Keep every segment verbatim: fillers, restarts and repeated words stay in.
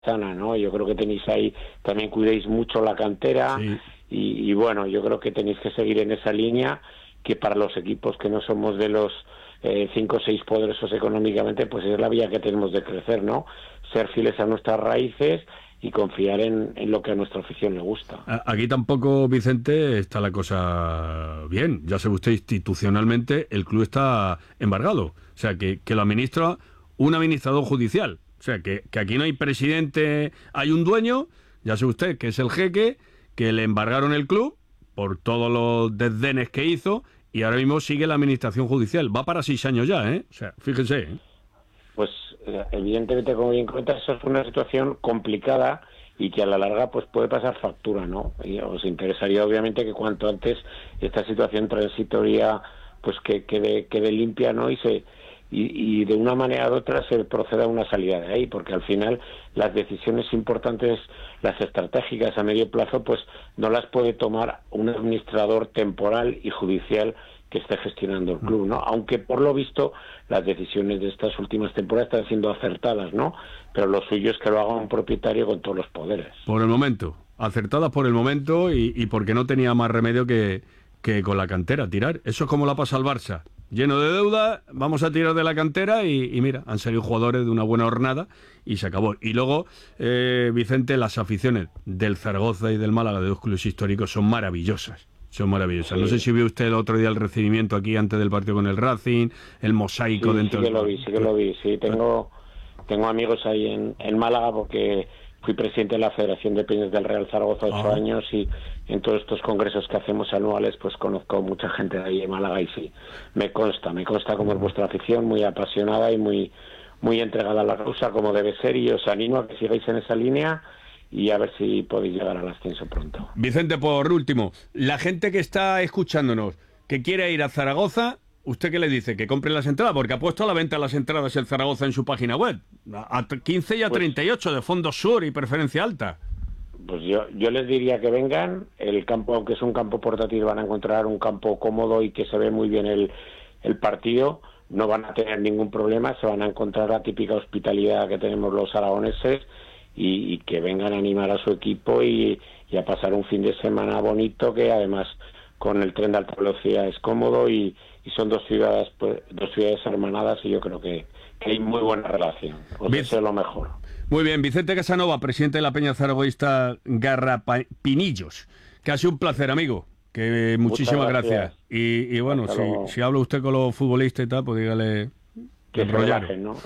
sana, ¿no? Yo creo que tenéis ahí, también cuidéis mucho la cantera, sí. y, y bueno, yo creo que tenéis que seguir en esa línea, que para los equipos que no somos de los eh, cinco o seis poderosos económicamente, pues es la vía que tenemos de crecer, ¿no? Ser fieles a nuestras raíces y confiar en, en lo que a nuestra afición le gusta. Aquí tampoco, Vicente, está la cosa bien. Ya sabe usted, institucionalmente el club está embargado. O sea, que, que lo administra un administrador judicial. O sea, que, que aquí no hay presidente, hay un dueño, ya sabe usted, que es el jeque, que le embargaron el club por todos los desdenes que hizo, y ahora mismo sigue la administración judicial. Va para seis años ya, ¿eh? O sea, fíjense, ¿eh? Pues evidentemente, como bien comentas, eso es una situación complicada y que a la larga pues puede pasar factura, ¿no? Y os interesaría obviamente que cuanto antes esta situación transitoria pues que quede, quede limpia, ¿no? Y se y, y de una manera u otra se proceda a una salida de ahí, porque al final las decisiones importantes, las estratégicas a medio plazo, pues no las puede tomar un administrador temporal y judicial que esté gestionando el club, ¿no? Aunque por lo visto las decisiones de estas últimas temporadas están siendo acertadas, ¿no? Pero lo suyo es que lo haga un propietario con todos los poderes. Por el momento, acertadas por el momento y, y porque no tenía más remedio que, que con la cantera tirar. Eso es como la pasa al Barça. Lleno de deuda, vamos a tirar de la cantera y, y mira, han salido jugadores de una buena jornada y se acabó. Y luego, eh, Vicente, las aficiones del Zaragoza y del Málaga, de dos clubes históricos, son maravillosas. Son maravillosas. Sí. No sé si vio usted el otro día el recibimiento aquí antes del partido con el Racing, el mosaico sí, dentro sí que lo vi, sí que lo vi. Sí, tengo, tengo amigos ahí en, en Málaga porque fui presidente de la Federación de Peñas del Real Zaragoza ocho ah. años y en todos estos congresos que hacemos anuales pues conozco mucha gente de ahí en Málaga y sí, me consta, me consta como es vuestra afición, muy apasionada y muy, muy entregada a la causa como debe ser, y os animo a que sigáis en esa línea y a ver si podéis llegar al ascenso pronto. Vicente, por último, la gente que está escuchándonos, que quiere ir a Zaragoza, ¿usted qué le dice? Que compren las entradas, porque ha puesto a la venta las entradas el Zaragoza en su página web, a quince y a pues, treinta y ocho de fondo sur y preferencia alta. Pues yo, yo les diría que vengan. El campo, aunque es un campo portátil, van a encontrar un campo cómodo y que se ve muy bien el, el partido. No van a tener ningún problema, se van a encontrar la típica hospitalidad que tenemos los aragoneses. Y, y que vengan a animar a su equipo y, y a pasar un fin de semana bonito, que además con el tren de alta velocidad es cómodo y, y son dos ciudades pues, dos ciudades hermanadas y yo creo que, que hay muy buena relación. Os deseo lo mejor. Muy bien, Vicente Casanova, presidente de la Peña Zaragoísta Garrapinillos, que ha sido un placer, amigo, que muchísimas gracias. gracias. Y, y bueno, si, si habla usted con los futbolistas y tal, pues dígale... Que se relajen, ¿no?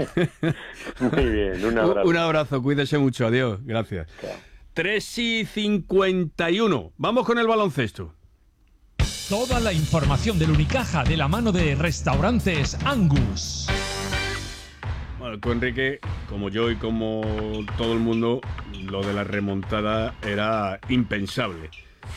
Muy bien, un abrazo. Un abrazo, cuídese mucho, adiós, gracias. Claro. tres y cincuenta y uno, vamos con el baloncesto. Toda la información del Unicaja de la mano de Restaurantes Angus. Bueno, tú, Enrique, como yo y como todo el mundo, lo de la remontada era impensable.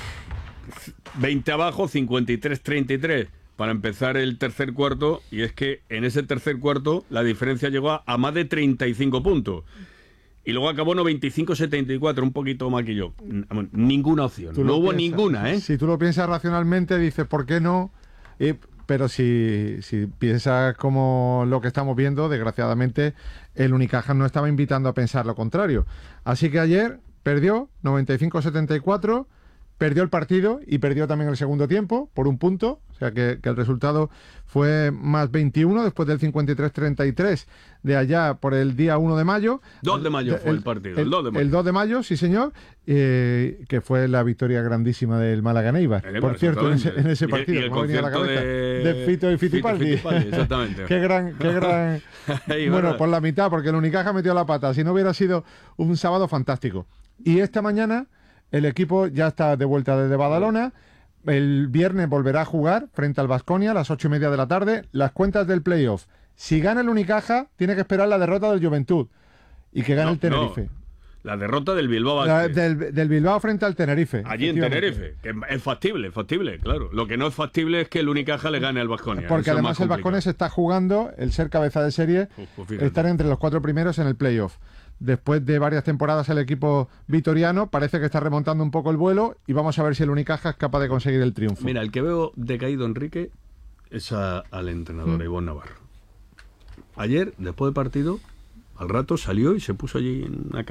veinte abajo, cincuenta y tres treinta y tres. Para empezar el tercer cuarto, y es que en ese tercer cuarto la diferencia llegó a, a más de treinta y cinco puntos. Y luego acabó noventa y cinco setenta y cuatro, un poquito más que yo. Ninguna opción, no hubo piensas, ninguna, ¿eh? Si tú lo piensas racionalmente, dices, ¿por qué no? Eh, pero si, si piensas como lo que estamos viendo, desgraciadamente, el Unicaja no estaba invitando a pensar lo contrario. Así que ayer perdió noventa y cinco setenta y cuatro, perdió el partido y perdió también el segundo tiempo por un punto. O sea que, que el resultado fue más veintiuno después del cincuenta y tres treinta y tres de allá por el día uno de mayo. dos de mayo fue el, el partido, el, el dos de mayo. El dos de mayo, sí señor, eh, que fue la victoria grandísima del Málaga Neibar. Por cierto, en ese, en ese partido, y el, y el concierto la cabeza, de... de Fito y Fitipaldi. Fito y Fitipaldi, exactamente. Qué gran... Qué gran... Ahí, bueno, bueno, por la mitad, porque el Unicaja metió la pata. Si no hubiera sido un sábado fantástico. Y esta mañana el equipo ya está de vuelta desde Badalona. El viernes volverá a jugar frente al Baskonia a las ocho y media de la tarde. Las cuentas del playoff. Si gana el Unicaja, tiene que esperar la derrota del Juventud y que gane no, el Tenerife. No. La derrota del Bilbao. La, del, del Bilbao frente al Tenerife. Allí en Tenerife. Que es factible, es factible, claro. Lo que no es factible es que el Unicaja le gane al Baskonia. Porque además el Baskonia se está jugando, el ser cabeza de serie, pues, pues estar entre los cuatro primeros en el playoff. Después de varias temporadas el equipo vitoriano parece que está remontando un poco el vuelo y vamos a ver si el Unicaja es capaz de conseguir el triunfo. Mira, el que veo decaído, Enrique, es a, al entrenador, mm. Ivonne Navarro. Ayer, después del partido, Al rato salió y se puso allí en una